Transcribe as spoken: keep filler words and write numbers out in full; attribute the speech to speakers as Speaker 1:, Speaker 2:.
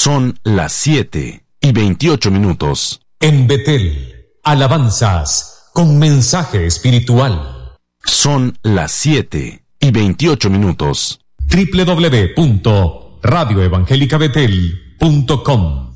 Speaker 1: Son las siete y veintiocho minutos.
Speaker 2: En Betel, alabanzas con mensaje espiritual.
Speaker 1: Son las siete y veintiocho minutos.
Speaker 2: doble u doble u doble u punto radio evangélica betel punto com